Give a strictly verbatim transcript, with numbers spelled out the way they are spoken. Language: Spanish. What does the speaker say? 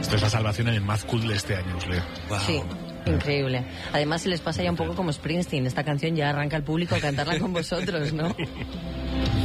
Esto es la salvación en el Mad Cool de este año, os leo. Wow. Sí, increíble. Además, se les pasa ya un poco como Springsteen. Esta canción ya arranca al público a cantarla con vosotros, ¿no?